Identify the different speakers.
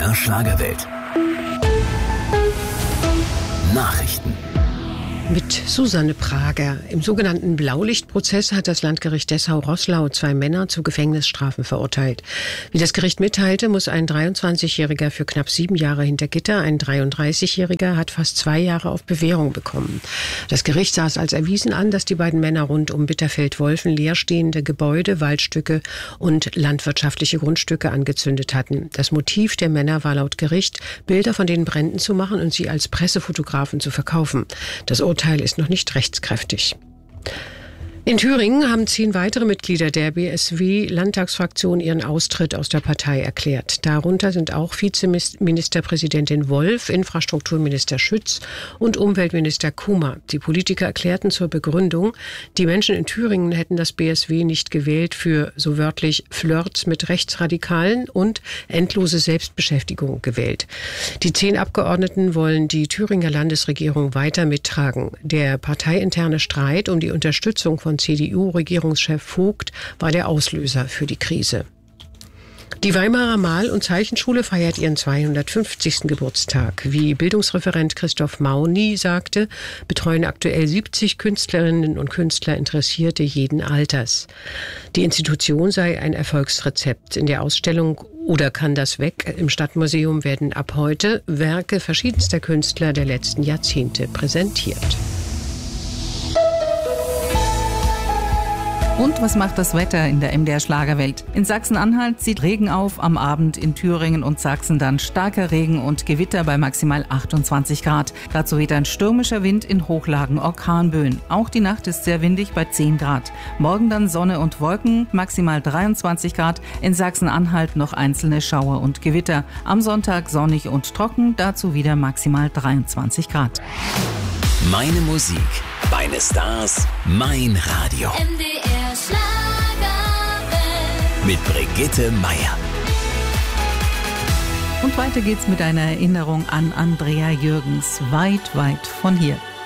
Speaker 1: MDR Schlagerwelt. Nachrichten.
Speaker 2: Mit Susanne Prager. Im sogenannten Blaulichtprozess hat das Landgericht Dessau-Roßlau 2 Männer zu Gefängnisstrafen verurteilt. Wie das Gericht mitteilte, muss ein 23-Jähriger für knapp 7 Jahre hinter Gitter, ein 33-Jähriger hat fast 2 Jahre auf Bewährung bekommen. Das Gericht sah es als erwiesen an, dass die beiden Männer rund um Bitterfeld-Wolfen leerstehende Gebäude, Waldstücke und landwirtschaftliche Grundstücke angezündet hatten. Das Motiv der Männer war laut Gericht, Bilder von den Bränden zu machen und sie als Pressefotografen zu verkaufen. Das Urteil ist noch nicht rechtskräftig. In Thüringen haben 10 weitere Mitglieder der BSW-Landtagsfraktion ihren Austritt aus der Partei erklärt. Darunter sind auch Vizeministerpräsidentin Wolf, Infrastrukturminister Schütz und Umweltminister Kummer. Die Politiker erklärten zur Begründung, die Menschen in Thüringen hätten das BSW nicht gewählt für, so wörtlich, Flirts mit Rechtsradikalen und endlose Selbstbeschäftigung gewählt. Die 10 Abgeordneten wollen die Thüringer Landesregierung weiter mittragen. Der parteiinterne Streit um die Unterstützung von CDU-Regierungschef Vogt war der Auslöser für die Krise. Die Weimarer Mal- und Zeichenschule feiert ihren 250. Geburtstag. Wie Bildungsreferent Christoph Mauni sagte, betreuen aktuell 70 Künstlerinnen und Künstler, Interessierte jeden Alters. Die Institution sei ein Erfolgsrezept. In der Ausstellung Oder kann das weg? Im Stadtmuseum werden ab heute Werke verschiedenster Künstler der letzten Jahrzehnte präsentiert.
Speaker 3: Und was macht das Wetter in der MDR Schlagerwelt? In Sachsen-Anhalt zieht Regen auf, am Abend in Thüringen und Sachsen dann starker Regen und Gewitter bei maximal 28 Grad. Dazu weht ein stürmischer Wind, in Hochlagen Orkanböen. Auch die Nacht ist sehr windig bei 10 Grad. Morgen dann Sonne und Wolken, maximal 23 Grad. In Sachsen-Anhalt noch einzelne Schauer und Gewitter. Am Sonntag sonnig und trocken, dazu wieder maximal 23 Grad.
Speaker 1: Meine Musik, meine Stars, mein Radio.
Speaker 4: MDR Schlagerwelt.
Speaker 1: Mit Brigitte Meier.
Speaker 3: Und weiter geht's mit einer Erinnerung an Andrea Jürgens, weit, weit von hier.